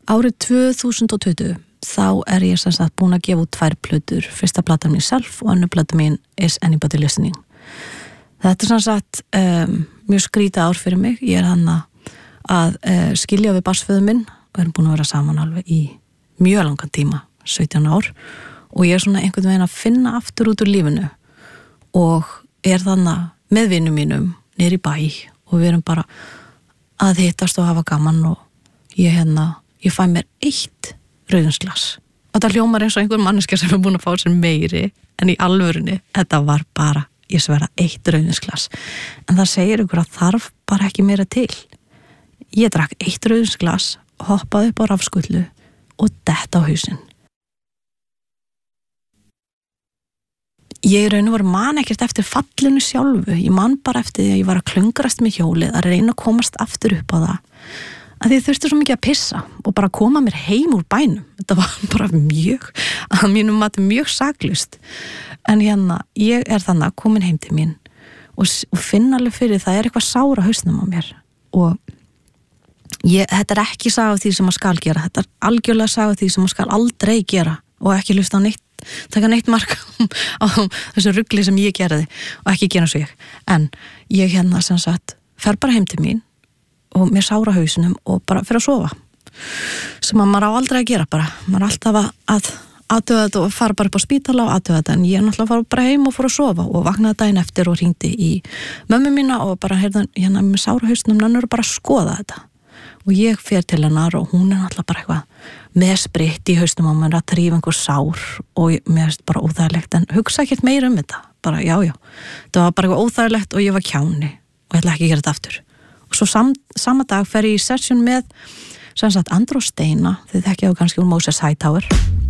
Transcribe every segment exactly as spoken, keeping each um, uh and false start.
árið tvö þúsund tuttugu þá er ég sem sagt búin að gefa út tvær plötur, fyrsta platan mín Self og önnur platan mín Is Anybody Listening. Þetta er sem sagt um, mjög skrítið ár fyrir mig. Ég er hann að uh, skilja við barsföðu minn og erum búin að vera saman alveg í mjög langan tíma, sautján ár, og ég er svona einhvern veginn að finna aftur út úr lífinu og er þannig með vinum mínum niður í bæ og við erum bara að hittast og hafa gaman og ég hérna, ég fæ mér eitt rauðinsglas og það hljómar eins og einhver manneskja sem er búin að fá sér meiri en í alvörunni, þetta var bara, ég sverða, eitt rauðinsglas en það segir ykkur að þarf bara ekki meira til. Ég drakk eitt rauðinsglas, hoppaði upp á rafskullu og detta á hausinn. Ég raun og var man ekkert eftir fallinu sjálfu, ég man bara eftir því að ég var að klöngrast með hjólið, að reyna að komast aftur upp á það, að ég þurfti svo mikið að pissa og bara koma mér heim úr bænum. Þetta var bara mjög, að mínum mati mjög saklaust. En hérna, ég er þannig komin heim til mín og, og finn alveg fyrir það er eitthvað sára hausnum á mér og ég, þetta er ekki saga af því sem maður skal gera, þetta er algjörlega saga af því sem maður skal aldrei gera og ekki hlusta á neitt, taka neitt mark á þessu rugli sem ég geraði og ekki gera svo ég. En ég hérna sem sagt fer bara heim til mín og mér sára hausinum og bara fyrir að sofa sem að maður á aldrei að gera bara, maður er alltaf að, að aðtöða þetta og fara bara upp á spítala og aðtöða þetta en ég náttúrulega fara bara heim og fór að sofa og vaknaði daginn eftir og hringdi í mömmu mína og bara heyrðan hérna með sára hausnum hann eru bara að skoða þetta og ég fer til hennar og hún er náttúrulega bara eitthvað með spritt í hausnum á mér að trífa einhver sár og ég, mér finnst bara óþægilegt en hugsa ekkert meira um þetta, bara já já þetta var bara eitthvað óþægilegt og ég var kjáni og ég ætla ekki að gera þetta aftur og svo sam, sama dag fer ég í session með sem sagt Andró Steina, þið þekkja þá kannski úr Moses Hightower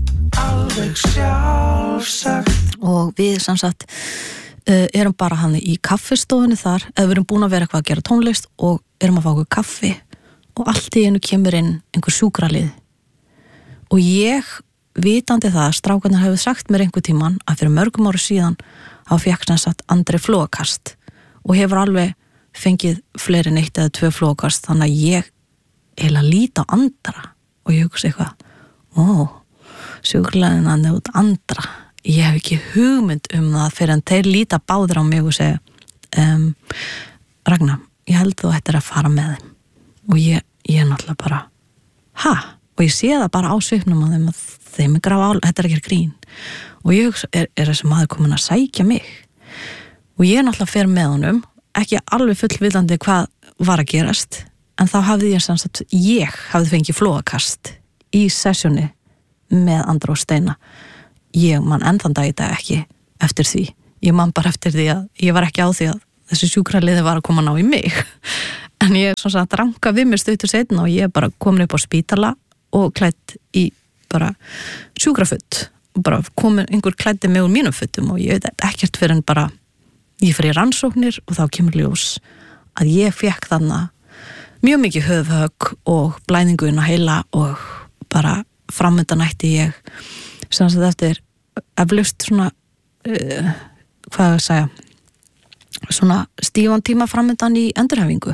og við sem sagt uh, erum bara hann í kaffistofunni þar eða við erum búin að vera eitthvað að gera tónlist og erum að fá okkur kaffi og allt í einu kemur inn einhver sjúkralið og ég vitandi það, strákarnir hefur sagt mér einhver tíman að fyrir mörgum ára síðan þá fékk sem sagt Andri flóakast og hefur alveg fengið fleiri neitt eða tvö flóakast þannig að ég heila líta á Andra og ég hugsa eitthvað ó, sjúkraliðin hann er út Andra ég hef ekki hugmynd um það fyrir en þeir líta báðir á mig og segja um, Ragnar, ég held þú ættir að fara með þeim og ég, ég er náttúrulega bara ha, og ég sé það bara á svipnum á þeim að þeim er graf álega, þetta er ekki grín og ég hugsa, er, er þessi maður komin að sækja mig og ég náttúrulega fer með honum ekki alveg fullvitandi hvað var að gerast en þá hafði ég sem sagt, ég hafði fengið flóakast í sessjóni með Andró Steina ég man ennþann dag í dag ekki eftir því, ég man bara eftir því að ég var ekki á því að þessi sjúkraliði var að koma ná í mig en ég er svona að ranka við mér stuttur seinna og ég er bara komin upp á spítala og klædd í bara sjúkrafutt og bara komin, einhver klæddi mig úr mínum futtum og ég veit ekkert fyrir en bara ég fyrir rannsóknir og þá kemur ljós að ég fekk þarna mjög mikið höfhögg og blæðingu inn á heila og bara framöndan ætti ég sem að þetta eftir eflaust svona uh, hvað að segja svona stífan tíma framöndan í endurhæfingu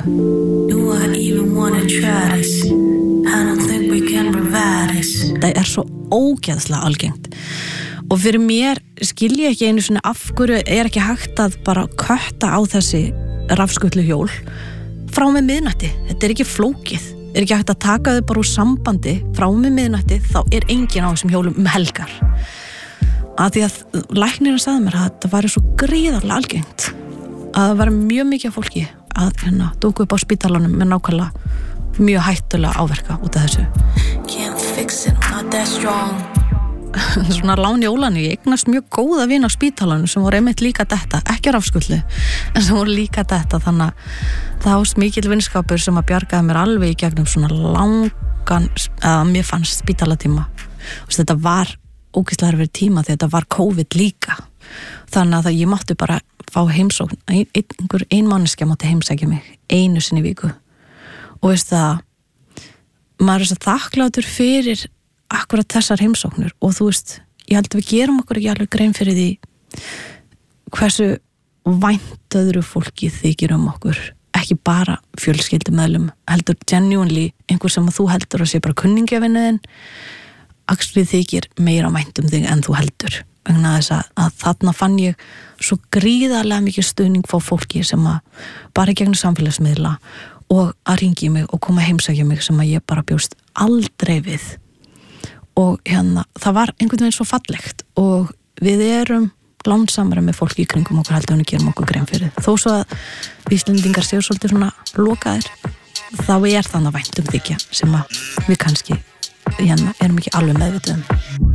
það er svo ógeðslega algengt og fyrir mér skil ég ekki einu svona af hverju er ekki hægt að bara kötta á þessi rafskutlu hjól frá með miðnætti, þetta er ekki flókið er ekki hægt að taka þau bara úr sambandi frá með miðnætti, þá er engin á þessum hjólum um helgar að því að læknirinn sagði mér að þetta væri svo gríðarlega algengt að það væri mjög mikið af fólki að hérna dúku upp á spítalanum með nákvæmlega mjög hættulega áverka út af þessu Can't fix it, not that strong svona láni ólani, ég eignast mjög góða vin á spítalanum sem voru einmitt líka detta, ekki rafskullu en sem voru líka detta, þannig að það ást mikill vinskapur sem að bjargaði mér alveg í gegnum svona langan að mér fannst spítalatíma og þetta var ógeðslega erfiður tíma því þetta var COVID líka þannig að ég mátti bara fá heimsókn ein, einhver ein manneskja mátti heimsækja mig einu sinni í viku og veist það maður er svo þakklátur fyrir akkurat þessar heimsóknir og þú veist, ég held að við gerum okkur ekki alveg grein fyrir því hversu vænt öðru fólki þykir um okkur ekki bara fjölskyldumeðlum, heldur genuinely einhver sem þú heldur að sé bara kunningjavinnuðin, actually þykir meira vænt um þig en þú heldur. Vegna þess að, að þarna fann ég svo gríðarlega mikið stuðning frá fólki sem að bara gegnum samfélagsmiðla og að ringi mig og koma að heimsækja mig sem að ég bara bjóst aldrei við. Og hérna, það var einhvern veginn svo fallegt og við erum lánsamara með fólki í kringum okkur heldur en við gerum okkur grein fyrir. Þó svo að Íslendingar séu svolítið svona lokaðir, þá er þannig væntum þykja sem að við kannski hérna, erum ekki alveg meðvituð um.